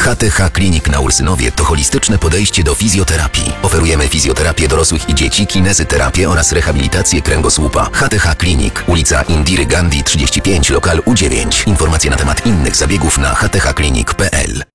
HTH Klinik na Ursynowie to holistyczne podejście do fizjoterapii. Oferujemy fizjoterapię dorosłych i dzieci, kinezyterapię oraz rehabilitację kręgosłupa. HTH Klinik, ulica Indiry Gandhi 35, lokal U9. Informacje na temat innych zabiegów na hthklinik.pl.